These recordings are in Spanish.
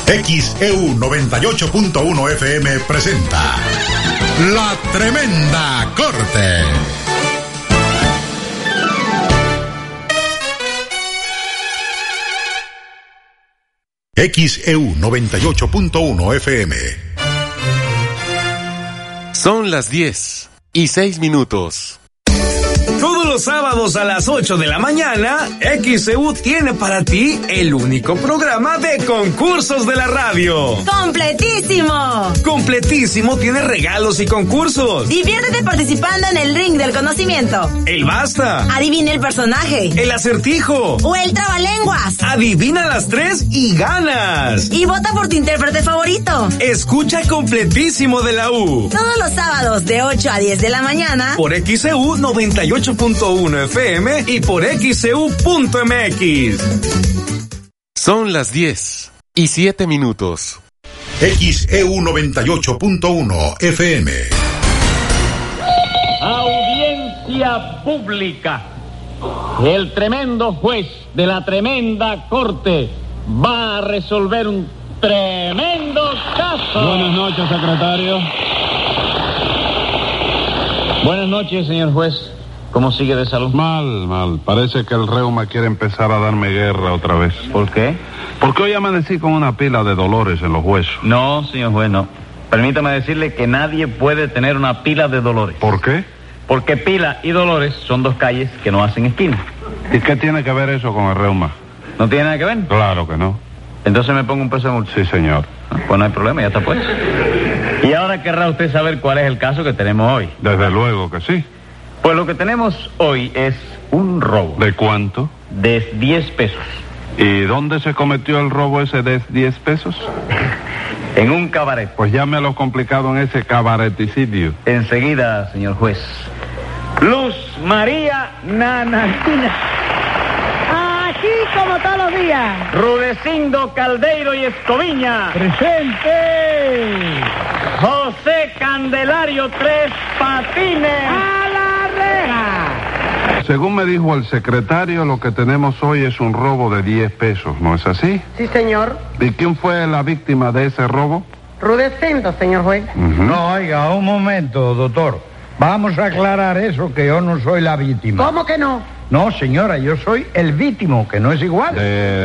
XEU 98.1 FM presenta La Tremenda Corte. XEU 98.1 FM. Son las 10:06. Todos los sábados a las 8 de la mañana, XEU tiene para ti el único programa de concursos de la radio. ¡Completísimo! Completísimo tiene regalos y concursos. Diviértete participando en el ring del conocimiento. El basta. Adivina el personaje. El acertijo. O el trabalenguas. Adivina las 3 y ganas. Y vota por tu intérprete favorito. Escucha Completísimo de la U. Todos los sábados de 8 a 10 de la mañana. Por XEU 98.1 FM y por XEU.mx. Son las 10:07. XEU 98.1 FM. Audiencia pública. El tremendo juez de la tremenda corte va a resolver un tremendo caso. Buenas noches, secretario. Buenas noches, señor juez. ¿Cómo sigue de salud? Mal. Parece que el reuma quiere empezar a darme guerra otra vez. ¿Por qué? Porque hoy amanecí con una pila de dolores en los huesos. No, señor juez, no. Permítame decirle que nadie puede tener una pila de dolores. ¿Por qué? Porque pila y dolores son dos calles que no hacen esquina. ¿Y qué tiene que ver eso con el reuma? ¿No tiene nada que ver? Claro que no. Entonces me pongo un peso de multa. Sí, señor. Pues no hay problema, ya está puesto. Y ahora querrá usted saber cuál es el caso que tenemos hoy. Desde luego que sí. Pues lo que tenemos hoy es un robo. ¿De cuánto? De 10 pesos. ¿Y dónde se cometió el robo ese de 10 pesos? En un cabaret. Pues ya me lo complicado en ese cabareticidio. Enseguida, señor juez. Luz María Nanantina. Aquí como todos los días. Rudecindo Caldeiro y Escoviña. ¡Presente! José Candelario Tres Patines. ¡A la reja! Según me dijo el secretario, lo que tenemos hoy es un robo de 10 pesos, ¿no es así? Sí, señor. ¿Y quién fue la víctima de ese robo? Rudecindo, señor juez. No, oiga, un momento, doctor. Vamos a aclarar eso, que yo no soy la víctima. ¿Cómo que no? No, señora, yo soy el víctimo, que no es igual.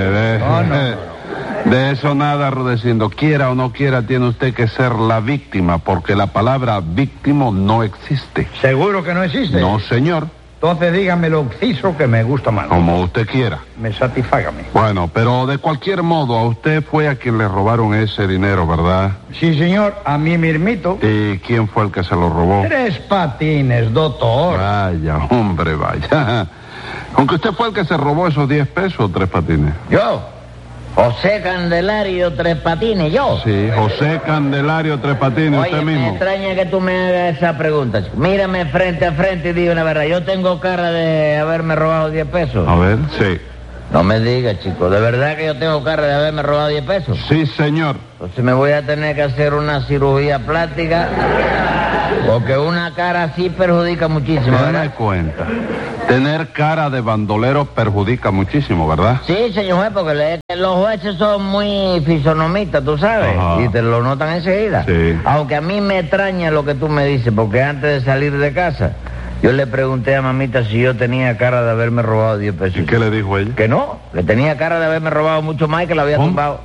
De eso nada, Rudecindo. Quiera o no quiera, tiene usted que ser la víctima, porque la palabra víctimo no existe. ¿Seguro que no existe? No, señor. Entonces dígame lo exciso que me gusta más. Como usted quiera. Me satisfágame. Bueno, pero de cualquier modo, a usted fue a quien le robaron ese dinero, ¿verdad? Sí, señor, a mí mismito. ¿Y quién fue el que se lo robó? Tres Patines, doctor. Vaya, hombre, vaya. Aunque usted fue el que se robó esos 10 pesos, Tres Patines. ¿Yo? José Candelario Tres Patines, ¿yo? Sí, José Candelario Tres Patines, Oye, usted mismo. me extraña que tú me hagas esa pregunta, chico. Mírame frente a frente y dime la verdad. ¿Yo tengo cara de haberme robado 10 pesos? A ver, sí. No me digas, chico. ¿De verdad que yo tengo cara de haberme robado 10 pesos? Sí, señor. Entonces me voy a tener que hacer una cirugía plástica, porque una cara así perjudica muchísimo, Me ¿verdad? cuenta. Tener cara de bandolero perjudica muchísimo, ¿verdad? Sí, señor juez, porque los jueces son muy fisonomistas, tú sabes, Ajá. y te lo notan enseguida. Sí. Aunque a mí me extraña lo que tú me dices, porque antes de salir de casa, yo le pregunté a mamita si yo tenía cara de haberme robado 10 pesos. ¿Y qué le dijo ella? Que no, que tenía cara de haberme robado mucho más y que la había ¿Cómo? tumbado.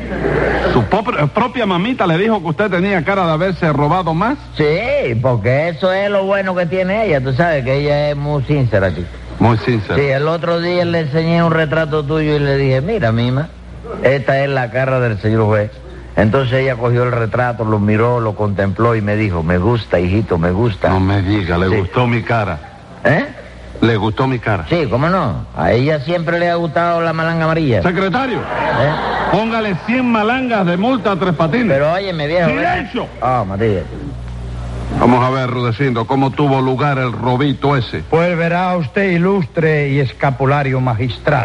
¿Su propia mamita le dijo que usted tenía cara de haberse robado más? Sí, porque eso es lo bueno que tiene ella, tú sabes, que ella es muy sincera, chico. Muy sincero. Sí, el otro día le enseñé un retrato tuyo y le dije, mira, mima, esta es la cara del señor juez. Entonces ella cogió el retrato, lo miró, lo contempló y me dijo, me gusta, hijito, me gusta. No me diga, le Sí. gustó mi cara. ¿Eh? ¿Le gustó mi cara? Sí, ¿cómo no? A ella siempre le ha gustado la malanga amarilla. Secretario, ¿Eh? póngale 100 malangas de multa a Tres Patines. Pero óyeme, viejo. ¡Silencio! Ah, Matías. Vamos a ver, Rudecindo, cómo tuvo lugar el robito ese. Pues verá usted ilustre y escapulario magistral.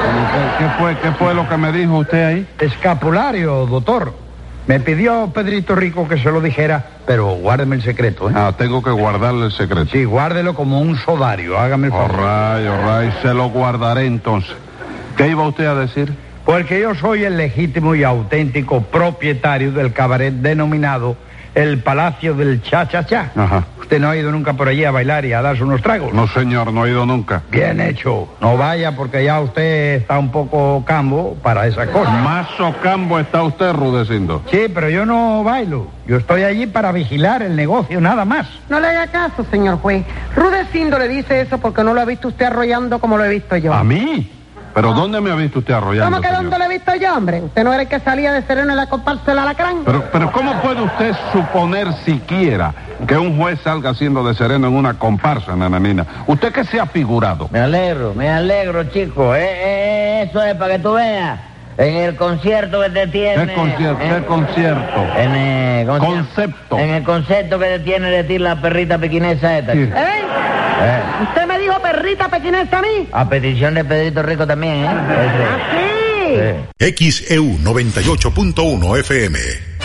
¿Qué fue lo que me dijo usted ahí? Escapulario, doctor. Me pidió Pedrito Rico que se lo dijera, pero guárdeme el secreto, ¿eh? Ah, tengo que guardarle el secreto. Sí, guárdelo como un sodario, hágame el favor. All right, se lo guardaré entonces. ¿Qué iba usted a decir? Porque yo soy el legítimo y auténtico propietario del cabaret denominado el Palacio del Cha-Cha-Cha. Ajá. ¿Usted no ha ido nunca por allí a bailar y a darse unos tragos? No, señor, no he ido nunca. Bien hecho. No vaya porque ya usted está un poco cambo para esa cosa. Más socambo está usted, Rudecindo. Sí, pero yo no bailo. Yo estoy allí para vigilar el negocio, nada más. No le haga caso, señor juez. Rudecindo le dice eso porque no lo ha visto usted arrollando como lo he visto yo. ¿A mí? ¿Pero dónde me ha visto usted arrollando, ¿Cómo que señor? dónde lo he visto yo, hombre? ¿Usted no era el que salía de sereno en la comparsa del Alacrán? Pero ¿cómo puede usted suponer siquiera que un juez salga haciendo de sereno en una comparsa, nananina? ¿Usted qué se ha figurado? Me alegro, chico. Eso es para que tú veas. En el concierto que te tiene... ¿Qué concierto? ¿Qué concierto? En el Concepto. En el concepto que te tiene de ti la perrita pequinesa esta. Sí. ¿Usted me dijo perrita pequinesa a mí? A petición de Pedrito Rico también, ¿eh? ¿Ah, sí? XEU 98.1 FM.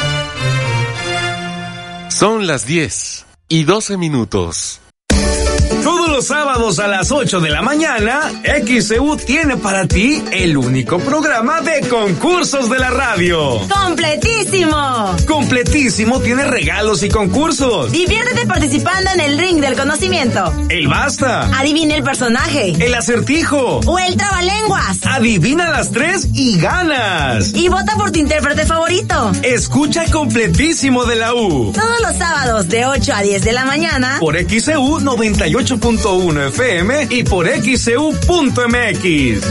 Son las 10:12. Todos los sábados a las 8 de la mañana, XEU tiene para ti el único programa de concursos de la radio. ¡Completísimo! Completísimo tiene regalos y concursos. Diviértete participando en el ring del conocimiento. El basta. Adivina el personaje. El acertijo. O el trabalenguas. Adivina las 3 y ganas. Y vota por tu intérprete favorito. Escucha Completísimo de la U. Todos los sábados de 8 a 10 de la mañana. Por XEU 98.1 FM y por XEU.mx.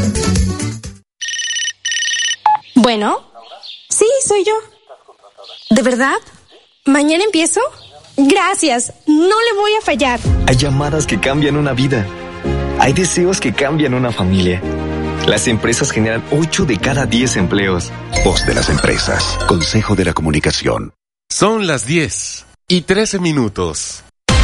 Bueno, sí, soy yo. ¿De verdad? ¿Mañana empiezo? Gracias, no le voy a fallar. Hay llamadas que cambian una vida. Hay deseos que cambian una familia. Las empresas generan 8 de cada 10 empleos. Voz de las empresas. Consejo de la Comunicación. Son las 10:13.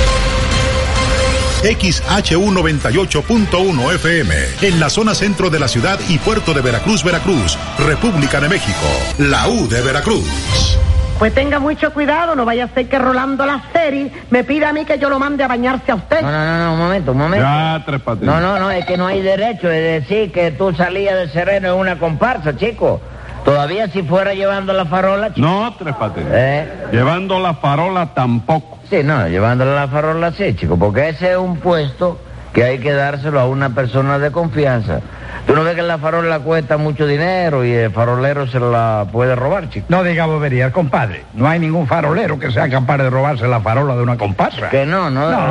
XHU 98.1 FM, en la zona centro de la ciudad y puerto de Veracruz, Veracruz, República de México, la U de Veracruz. Pues tenga mucho cuidado, no vaya a ser que Rolando la serie me pida a mí que yo lo mande a bañarse a usted. No, un momento. Ya, Tres Patines. No, es que no hay derecho de decir que tú salías de sereno en una comparsa, chico. Todavía si fuera llevando la farola, chico. No, Tres Patines. Llevando la farola tampoco. Sí, no, llevándole la farola sí, chico, porque ese es un puesto que hay que dárselo a una persona de confianza. Tú no ves que la farola cuesta mucho dinero y el farolero se la puede robar, chico. No diga boberías, compadre. No hay ningún farolero que sea capaz de robarse la farola de una comparsa. Que no.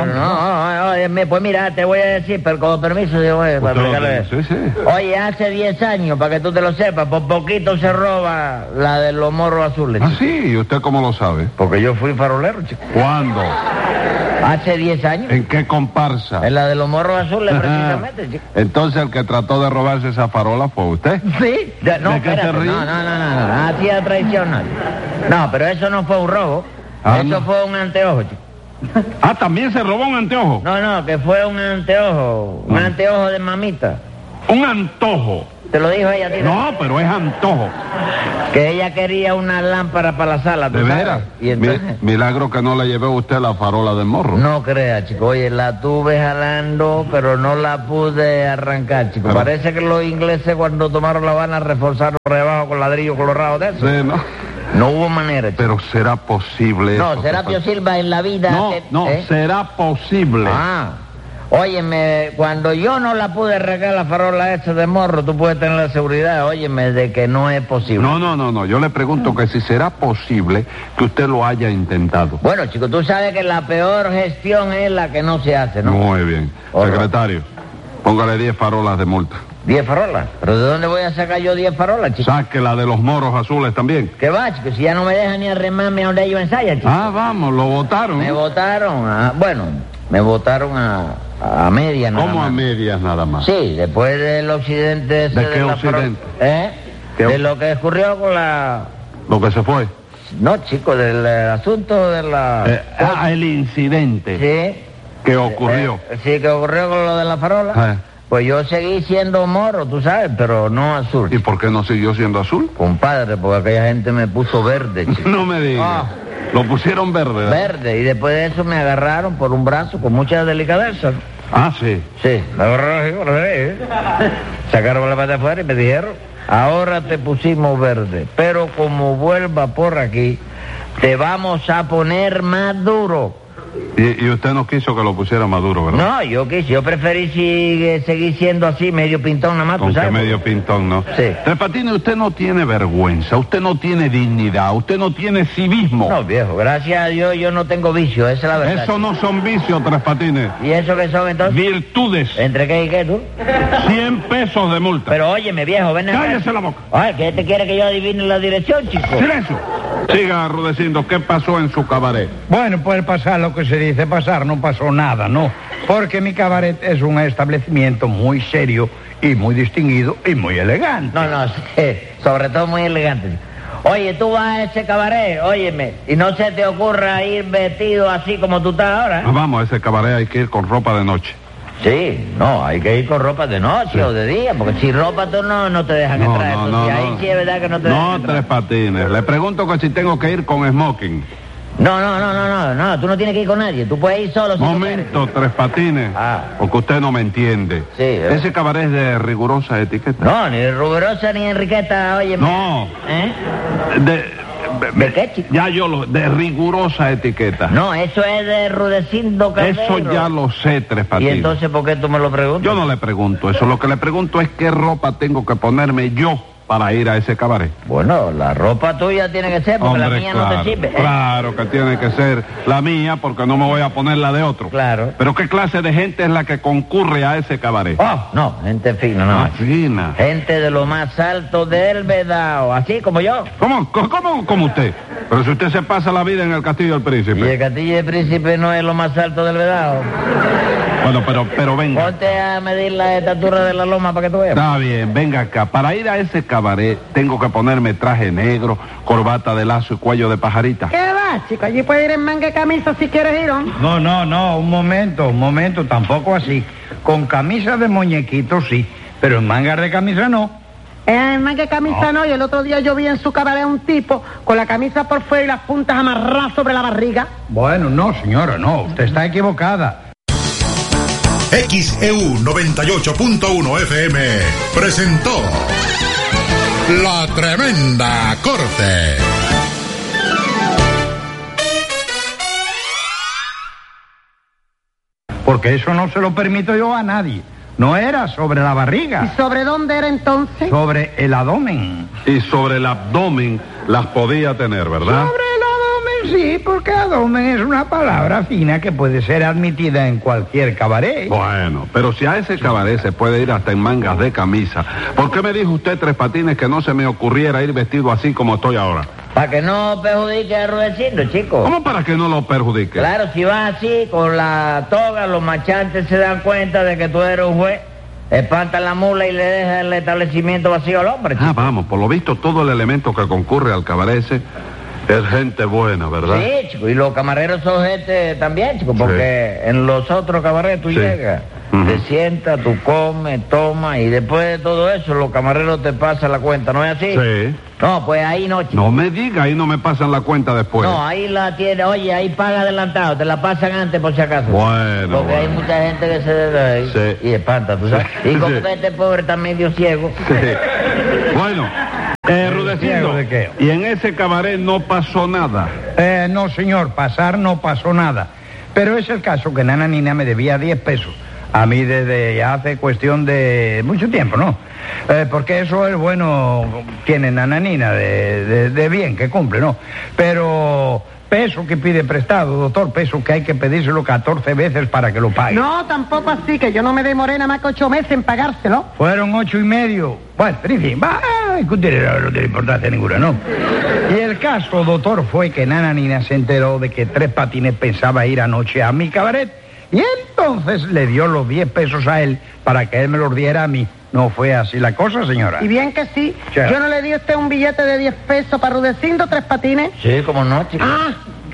Oye, pues mira, te voy a decir, pero con permiso, yo voy a explicarle eso. Sí. Oye, hace 10 años, para que tú te lo sepas, por poquito se roba la de los morros azules, chico. Ah, sí, ¿y usted cómo lo sabe? Porque yo fui farolero, chico. ¿Cuándo? Hace 10 años. ¿En qué comparsa? En la de los morros azules, precisamente, chico. Entonces el que trató de robarse esa farola fue usted. Sí. No, ¿De qué espérate, te ríes? no. Hacía traición nadie. No, pero eso no fue un robo. Eso fue un anteojo, chico. Ah, ¿también se robó un anteojo? No, que fue un anteojo. Un anteojo de mamita. Un antojo. ¿Te lo dijo ella, tío? No, pero es antojo. Que ella quería una lámpara para la sala, ¿tú ¿De sabes? veras? Y entonces... Milagro que no le llevé a usted la farola del morro. No crea, chico. Oye, la tuve jalando, pero no la pude arrancar, chico. Pero... Parece que los ingleses cuando tomaron La Habana reforzaron por debajo con ladrillo colorado de eso. Sí, ¿no? No hubo manera, chico. Pero será posible No, eso, Serapio Silva en la vida... No, será posible. Óyeme, cuando yo no la pude arrancar la farola esa de morro, tú puedes tener la seguridad, óyeme, de que no es posible. No, yo le pregunto que si será posible que usted lo haya intentado. Bueno, chico, tú sabes que la peor gestión es la que no se hace, ¿no? Muy bien. Secretario, póngale 10 farolas de multa. ¿10 farolas? ¿Pero de dónde voy a sacar yo 10 farolas, chico? Saque la de los moros azules también. ¿Qué va, chico? Si ya no me dejan ni arremarme a donde ellos ensayan, chico. Ah, vamos, lo votaron. Me votaron me votaron a medias nada más. ¿Cómo a medias nada más? Sí, después del occidente ese ¿De qué occidente? De lo que ocurrió con la... ¿Lo que se fue? No, chico, del asunto de la... el incidente. Sí. ¿Qué ocurrió? Sí, que ocurrió con lo de la farola. Pues yo seguí siendo morro, tú sabes, pero no azul. ¿Y por qué no siguió siendo azul? Compadre, porque aquella gente me puso verde, chico. No me digas. Lo pusieron verde, ¿verdad? Verde, y después de eso me agarraron por un brazo con mucha delicadeza. Ah, sí. Sí, me agarraron así, sacaron la pata afuera y me dijeron, ahora te pusimos verde, pero como vuelva por aquí, te vamos a poner más duro. Y usted no quiso que lo pusiera maduro, ¿verdad? No, yo preferí seguir siendo así, medio pintón nada más. Con que medio pintón, ¿no? Sí. Tres Patines, usted no tiene vergüenza, usted no tiene dignidad, usted no tiene civismo. No, viejo, gracias a Dios yo no tengo vicio, esa es la verdad. Eso no son vicios, Tres Patines. ¿Y eso qué son entonces? Virtudes. ¿Entre qué y qué, tú? 100 pesos de multa. Pero óyeme, viejo, ven acá. ¡Cállese la boca! Ay, ¿qué te quiere que yo adivine la dirección, chico? ¡Silencio! Siga, Rudecindo, ¿qué pasó en su cabaret? Bueno, pues pasar lo que se dice pasar, no pasó nada, ¿no? Porque mi cabaret es un establecimiento muy serio y muy distinguido y muy elegante. No, sobre todo muy elegante. Oye, tú vas a ese cabaret, óyeme, y no se te ocurra ir vestido así como tú estás ahora. Vamos, a ese cabaret hay que ir con ropa de noche. Sí, no, hay que ir con ropa de noche o de día, porque si ropa tú no te dejan entrar. Ahí sí es verdad que no te dejan entrar. No, Tres Patines, le pregunto que si tengo que ir con smoking. No, tú no tienes que ir con nadie, tú puedes ir solo. Momento, Tres Patines, porque usted no me entiende. Sí, ¿Ese cabaret es de rigurosa etiqueta? No, ni rigurosa ni enriqueta, oye. No. ¿De qué, chico? De rigurosa etiqueta. No, eso es de Rudecindo Caldero. Eso ya lo sé, Tres Patines. ¿Y entonces por qué tú me lo preguntas? Yo no le pregunto eso, lo que le pregunto es qué ropa tengo que ponerme yo para ir a ese cabaret. Bueno, la ropa tuya tiene que ser, porque la mía no te sirve. Claro que tiene que ser la mía, porque no me voy a poner la de otro. Claro. Pero ¿qué clase de gente es la que concurre a ese cabaret? No, gente fina, no. Fina. Gente de lo más alto del Vedao, así como yo. ¿Cómo usted? Pero si usted se pasa la vida en el Castillo del Príncipe. ¿Y el Castillo del Príncipe no es lo más alto del Vedao? Bueno, pero venga. Ponte a medir la estatura de la loma para que tú veas. Está bien, venga acá. Para ir a ese cabaret tengo que ponerme traje negro, corbata de lazo y cuello de pajarita. ¿Qué va, chico? Allí puedes ir en manga y camisa si quieres ir, ¿no? No, un momento, tampoco así. Con camisa de muñequito sí, pero en manga de camisa no. En manga y camisa no, y el otro día yo vi en su cabaret a un tipo con la camisa por fuera y las puntas amarradas sobre la barriga. Bueno, no, señora, no, usted está equivocada. XEU 98.1 FM presentó La Tremenda Corte. Porque eso no se lo permito yo a nadie. No era sobre la barriga. ¿Y sobre dónde era entonces? Sobre el abdomen. Y sobre el abdomen las podía tener, ¿verdad? Sobre el abdomen sí, porque abdomen es una palabra fina que puede ser admitida en cualquier cabaret. Bueno, pero si a ese cabaret se puede ir hasta en mangas de camisa, ¿por qué me dijo usted, Tres Patines, que no se me ocurriera ir vestido así como estoy ahora? Para que no perjudique a Rudecindo, chico. ¿Cómo para que no lo perjudique? Claro, si vas así, con la toga, los marchantes se dan cuenta de que tú eres un juez, espantan la mula y le dejan el establecimiento vacío al hombre, chico. Vamos, por lo visto todo el elemento que concurre al cabaret ese es gente buena, ¿verdad? Sí, chico, y los camareros son gente también, chico, porque en los otros cabarets tú llegas, te sientas, tú comes, tomas, y después de todo eso los camareros te pasan la cuenta, ¿no es así? Sí. No, pues ahí no, chico. No me diga, ahí no me pasan la cuenta después. No, ahí la tiene, oye, ahí paga adelantado, te la pasan antes por si acaso. Bueno. Porque hay mucha gente que se debe ahí y espanta, ¿tú sabes? Y como que este pobre está medio ciego. Sí. Bueno, Rudecindo, ¿de qué? ¿Y en ese cabaret no pasó nada? No, señor, pasar no pasó nada. Pero es el caso que Nana Nina me debía 10 pesos. A mí desde ya hace cuestión de mucho tiempo, ¿no? Porque eso es bueno, tiene Nana Nina, de bien, que cumple, ¿no? Pero peso que pide prestado, doctor, peso que hay que pedírselo 14 veces para que lo pague. No, tampoco así, que yo no me demoré nada más que 8 meses en pagárselo. Fueron 8 y medio. Bueno, pero en fin, va a discutir, no tiene importancia ninguna, ¿no? Y el caso, doctor, fue que Nana Nina se enteró de que Tres Patines pensaba ir anoche a mi cabaret. Y entonces le dio los 10 pesos a él para que él me los diera a mí. ¿No fue así la cosa, señora? Y bien que sí. Ya. Yo no le di a usted un billete de 10 pesos para Rudecindo Tres Patines. Sí, como no, chico. Ah,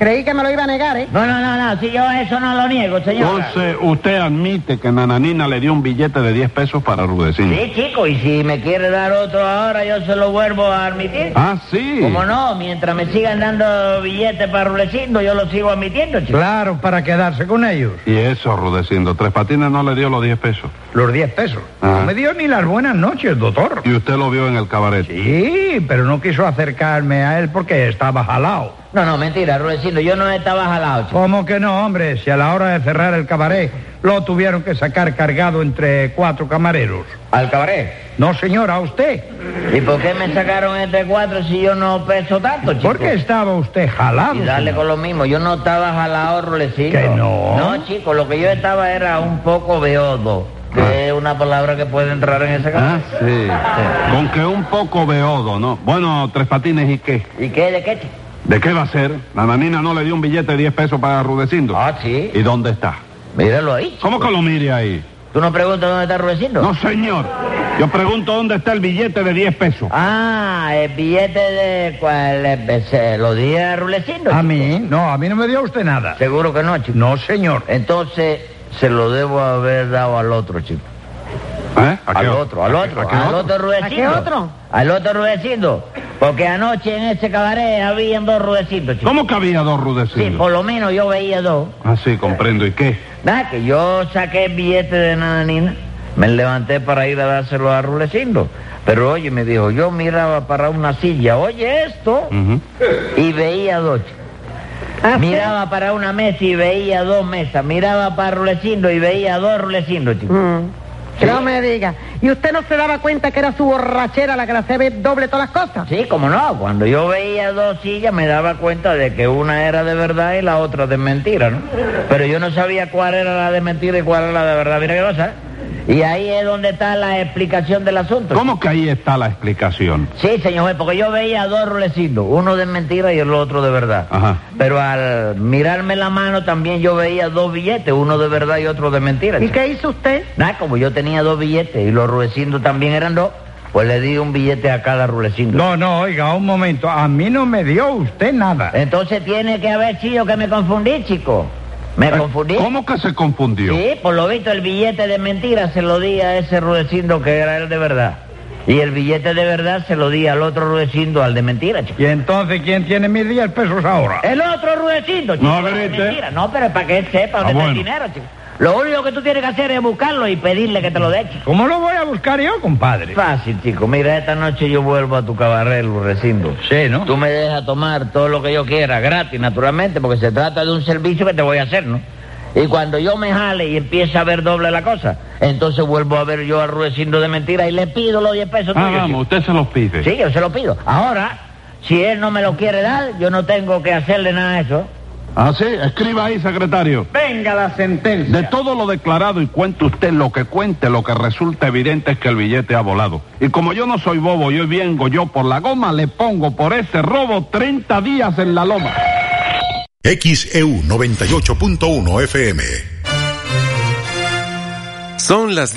Creí que me lo iba a negar, ¿eh? No, si yo eso no lo niego, señor. Entonces, usted admite que Nananina le dio un billete de 10 pesos para Rudecindo. Sí, chico, y si me quiere dar otro ahora, yo se lo vuelvo a admitir. Ah, sí. ¿Cómo no? Mientras me sigan dando billetes para Rudecindo, yo lo sigo admitiendo, chico. Claro, para quedarse con ellos. Y eso, Rudecindo, Tres Patines no le dio los 10 pesos. Los 10 pesos. Ah. No me dio ni las buenas noches, doctor. ¿Y usted lo vio en el cabaret? Sí, pero no quiso acercarme a él porque estaba jalado. No, mentira, Rudecindo, yo no estaba jalado, chico. ¿Cómo que no, hombre? Si a la hora de cerrar el cabaret lo tuvieron que sacar cargado entre 4 camareros. ¿Al cabaret? No, señora, a usted. ¿Y por qué me sacaron entre 4 si yo no peso tanto, chico? Porque estaba usted jalado. Y dale con lo mismo, yo no estaba jalado, Rudecindo. ¿Que no? No, chico, lo que yo estaba era un poco beodo, que es una palabra que puede entrar en ese caso. Ah, sí. Con que un poco beodo, ¿no? Bueno, Tres Patines, ¿y qué? ¿Y qué? ¿De qué, chico? ¿De qué va a ser? Nananina no le dio un billete de 10 pesos para Rudecindo. Ah, sí. ¿Y dónde está? Míralo ahí, chico. ¿Cómo que lo mire ahí? ¿Tú no preguntas dónde está Rudecindo? No, señor. Yo pregunto dónde está el billete de 10 pesos. Ah, el billete de... ¿Cuál? ¿Se lo di a Rudecindo? ¿A mí? No, a mí no me dio usted nada. ¿Seguro que no, chico? No, señor. Entonces, se lo debo haber dado al otro, chico. ¿Eh? Al otro Rudecindo. ¿A qué otro? Al otro Rudecindo. Porque anoche en ese cabaret habían 2 Rudecindo, chico. ¿Cómo que había 2 Rudecindo? Sí, por lo menos yo veía 2. Ah, sí, comprendo. ¿Y qué? Nada, que yo saqué el billete de Nananina, me levanté para ir a dárselo a Rudecindo. Pero oye, me dijo, yo miraba para una silla, oye esto, y veía 2, chico. Miraba para una mesa y veía 2 mesas. Miraba para Rudecindo y veía 2 Rudecindo, chico. Que no me diga. ¿Y usted no se daba cuenta que era su borrachera la que le hacía ver doble todas las cosas? Sí, cómo no. Cuando yo veía 2 sillas me daba cuenta de que una era de verdad y la otra de mentira, ¿no? Pero yo no sabía cuál era la de mentira y cuál era la de verdad. Mira qué cosa. Y ahí es donde está la explicación del asunto. ¿Cómo que ahí está la explicación? Sí, señor juez, porque yo veía 2 Rudecindo, uno de mentira y el otro de verdad. Ajá. Pero al mirarme la mano también yo veía 2 billetes, uno de verdad y otro de mentira. ¿Y qué hizo usted? Nada, como yo tenía 2 billetes y los Rudecindo también eran 2, pues le di un billete a cada Rudecindo. No, oiga, un momento. A mí no me dio usted nada. Entonces tiene que haber sido que me confundí, chico. ¿Me confundí? ¿Cómo que se confundió? Sí, por lo visto el billete de mentira se lo di a ese Rudecindo que era el de verdad. Y el billete de verdad se lo di al otro Rudecindo, al de mentira, chico. ¿Y entonces quién tiene mis 10 pesos ahora? El otro Rudecindo, chico. No, el de grite. mentira. No, pero para que él sepa dónde está el dinero, chico. Lo único que tú tienes que hacer es buscarlo y pedirle que te lo dé, chico. ¿Cómo lo voy a buscar yo, compadre? Fácil, chico. Mira, esta noche yo vuelvo a tu cabaret, Rudecindo. Sí, ¿no? Tú me dejas tomar todo lo que yo quiera, gratis, naturalmente, porque se trata de un servicio que te voy a hacer, ¿no? Y cuando yo me jale y empiece a ver doble la cosa, entonces vuelvo a ver yo a Rudecindo de mentira y le pido los 10 pesos tuyos, Vamos, chico. usted se los pide. Sí, yo se lo pido. Ahora, si él no me lo quiere dar, yo no tengo que hacerle nada de eso. Ah, sí, escriba ahí, secretario. Venga la sentencia. De todo lo declarado y cuente usted lo que cuente, lo que resulta evidente es que el billete ha volado. Y como yo no soy bobo y hoy vengo yo por la goma, le pongo por ese robo 30 días en la loma. XEU 98.1 FM. Son las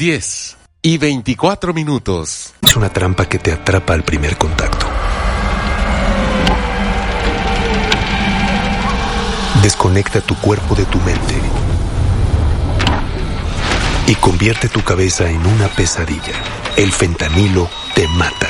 10:24. Es una trampa que te atrapa al primer contacto. Desconecta tu cuerpo de tu mente y convierte tu cabeza en una pesadilla. El fentanilo te mata.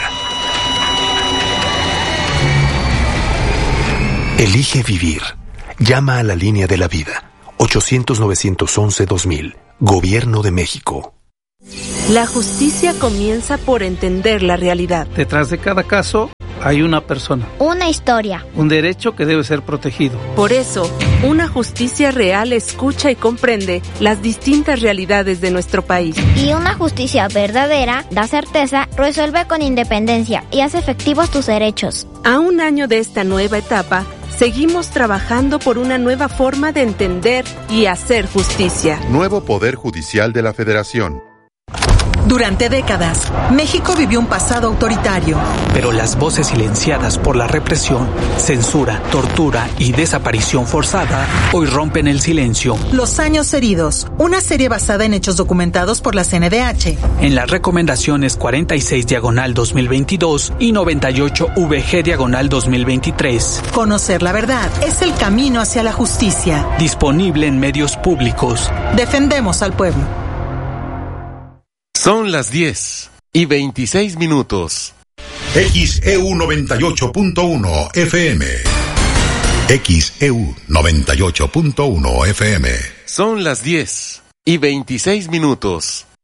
Elige vivir. Llama a la línea de la vida. 800-911-2000. Gobierno de México. La justicia comienza por entender la realidad. Detrás de cada caso hay una persona. Una historia. Un derecho que debe ser protegido. Por eso, una justicia real escucha y comprende las distintas realidades de nuestro país. Y una justicia verdadera da certeza, resuelve con independencia y hace efectivos tus derechos. A un año de esta nueva etapa, seguimos trabajando por una nueva forma de entender y hacer justicia. Nuevo Poder Judicial de la Federación. Durante décadas, México vivió un pasado autoritario. Pero las voces silenciadas por la represión, censura, tortura y desaparición forzada hoy rompen el silencio. Los años heridos, una serie basada en hechos documentados por la CNDH. En las recomendaciones 46/2022 y 98/VG/2023. Conocer la verdad es el camino hacia la justicia. Disponible en medios públicos. Defendemos al pueblo. Son las 10:26. XEU 98.1 FM. XEU 98.1 FM. Son las 10:26.